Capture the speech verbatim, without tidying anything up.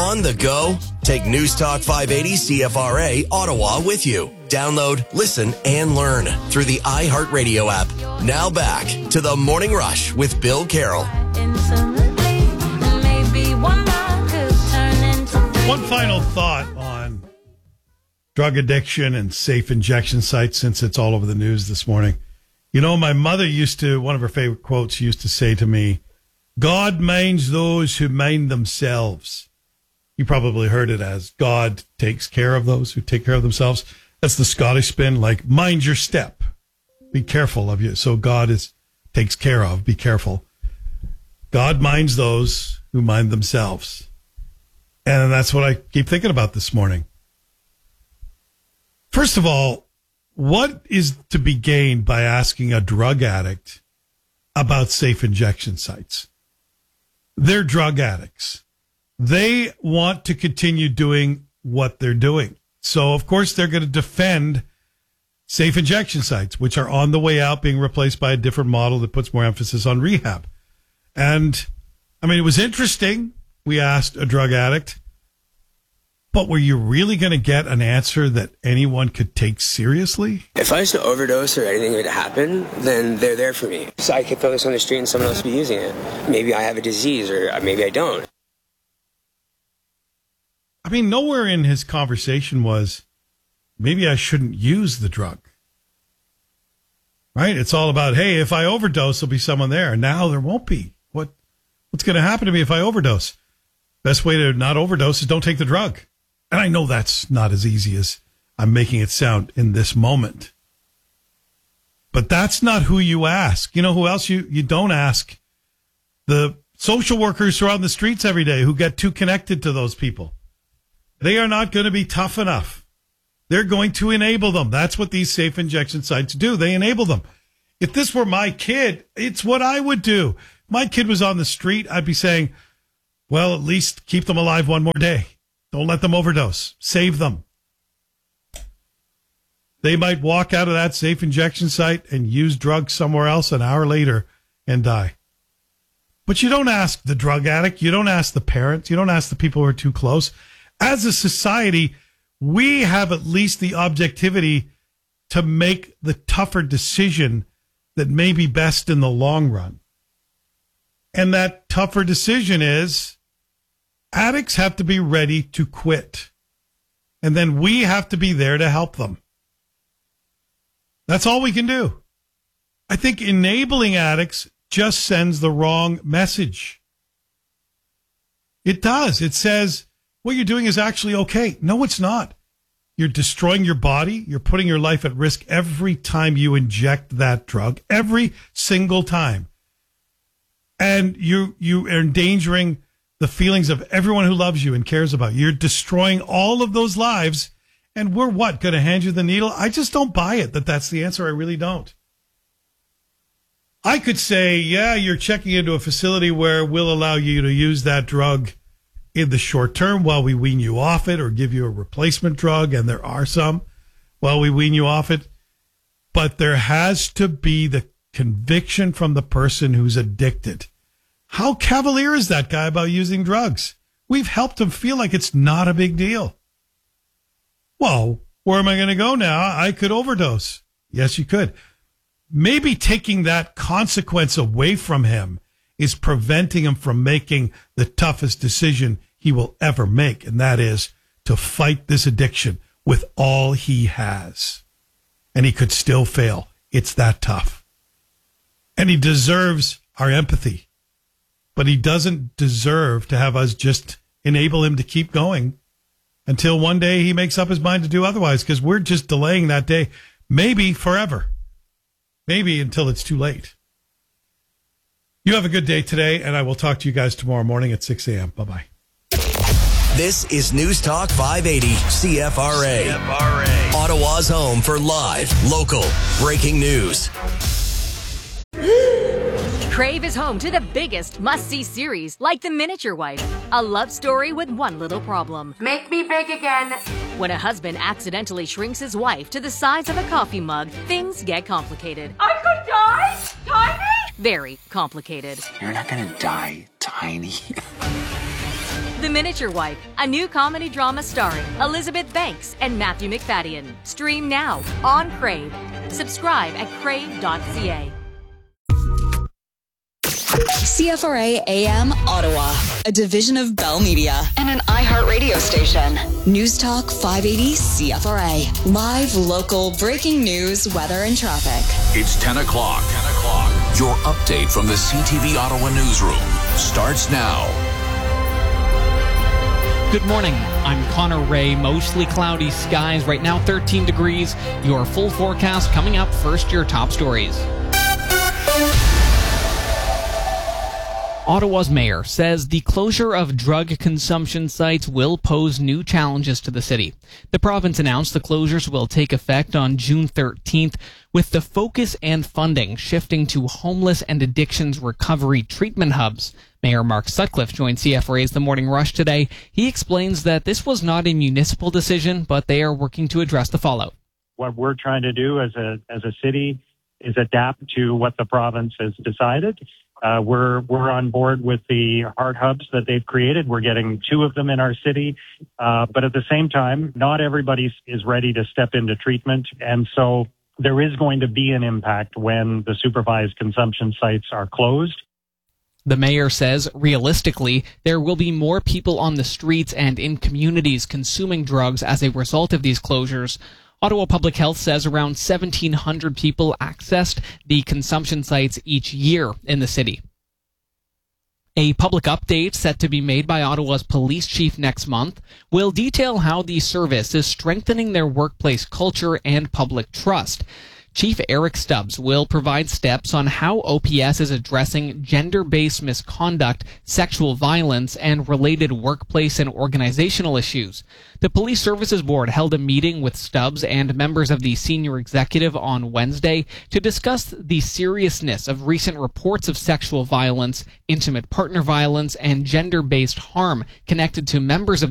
On the go? Take News Talk five eighty C F R A Ottawa with you. Download, listen, and learn through the iHeartRadio app. Now back to the Morning Rush with Bill Carroll. One final thought on drug addiction and safe injection sites, since it's all over the news this morning. You know, my mother used to, one of her favorite quotes used to say to me, God minds those who mind themselves. You probably heard it as God takes care of those who take care of themselves. That's the Scottish spin, like mind your step. Be careful of you. So God is takes care of. Be careful. God minds those who mind themselves. And that's what I keep thinking about this morning. First of all, what is to be gained by asking a drug addict about safe injection sites? They're drug addicts. They want to continue doing what they're doing. So, of course, they're going to defend safe injection sites, which are on the way out, being replaced by a different model that puts more emphasis on rehab. And, I mean, it was interesting. We asked a drug addict, but were you really going to get an answer that anyone could take seriously? If I was to overdose or anything were to happen, then they're there for me. So I could throw this on the street and someone else would be using it. Maybe I have a disease or maybe I don't. I mean, nowhere in his conversation was, maybe I shouldn't use the drug. Right? It's all about, hey, if I overdose, there'll be someone there. Now there won't be. What What's going to happen to me if I overdose? Best way to not overdose is don't take the drug. And I know that's not as easy as I'm making it sound in this moment. But that's not who you ask. You know who else you, you don't ask? The social workers who are on the streets every day who get too connected to those people. They are not going to be tough enough. They're going to enable them. That's what these safe injection sites do. They enable them. If this were my kid, it's what I would do. My kid was on the street, I'd be saying, well, at least keep them alive one more day. Don't let them overdose. Save them. They might walk out of that safe injection site and use drugs somewhere else an hour later and die. But you don't ask the drug addict. You don't ask the parents. You don't ask the people who are too close. As a society, we have at least the objectivity to make the tougher decision that may be best in the long run. And that tougher decision is addicts have to be ready to quit. And then we have to be there to help them. That's all we can do. I think enabling addicts just sends the wrong message. It does. It says what you're doing is actually okay. No, it's not. You're destroying your body. You're putting your life at risk every time you inject that drug, every single time. And you, you are endangering the feelings of everyone who loves you and cares about you. You're destroying all of those lives. And we're what? Going to hand you the needle? I just don't buy it that that's the answer. I really don't. I could say, yeah, you're checking into a facility where we'll allow you to use that drug in the short term while we wean you off it or give you a replacement drug. And there are some while we wean you off it. But there has to be the conviction from the person who's addicted. How cavalier is that guy about using drugs? We've helped him feel like it's not a big deal. Well, where am I going to go now? I could overdose. Yes, you could. Maybe taking that consequence away from him is preventing him from making the toughest decision he will ever make, and that is to fight this addiction with all he has. And he could still fail. It's that tough. And he deserves our empathy. But he doesn't deserve to have us just enable him to keep going until one day he makes up his mind to do otherwise, because we're just delaying that day, maybe forever. Maybe until it's too late. You have a good day today, and I will talk to you guys tomorrow morning at six a.m. Bye-bye. This is News Talk five eighty C F R A. C F R A. Ottawa's home for live, local, breaking news. Crave is home to the biggest must-see series, like The Miniature Wife, a love story with one little problem. Make me big again. When a husband accidentally shrinks his wife to the size of a coffee mug, things get complicated. I could die? Tiny? Very complicated. You're not gonna die tiny. The Miniature Wife, a new comedy drama starring Elizabeth Banks and Matthew McFadden. Stream now on Crave. Subscribe at crave dot c a. C F R A A M Ottawa, a division of Bell Media and an iHeart radio station. News Talk five eighty C F R A. Live, local, breaking news, weather, and traffic. It's ten o'clock. ten o'clock. Your update from the C T V Ottawa newsroom starts now. Good morning. I'm Connor Ray. Mostly cloudy skies. Right now, thirteen degrees. Your full forecast coming up. First, your top stories. Ottawa's mayor says the closure of drug consumption sites will pose new challenges to the city. The province announced the closures will take effect on June thirteenth, with the focus and funding shifting to homeless and addictions recovery treatment hubs. Mayor Mark Sutcliffe joined C F R A's The Morning Rush today. He explains that this was not a municipal decision, but they are working to address the fallout. What we're trying to do as a as a city is adapt to what the province has decided. Uh, we're we're on board with the hard hubs that they've created. We're getting two of them in our city, uh, but at the same time, not everybody is ready to step into treatment, and so there is going to be an impact when the supervised consumption sites are closed. The mayor says, realistically, there will be more people on the streets and in communities consuming drugs as a result of these closures. Ottawa Public Health says around seventeen hundred people accessed the consumption sites each year in the city. A public update set to be made by Ottawa's police chief next month will detail how the service is strengthening their workplace culture and public trust. Chief Eric Stubbs will provide steps on how O P S is addressing gender-based misconduct, sexual violence, and related workplace and organizational issues. The Police Services Board held a meeting with Stubbs and members of the senior executive on Wednesday to discuss the seriousness of recent reports of sexual violence, intimate partner violence, and gender-based harm connected to members of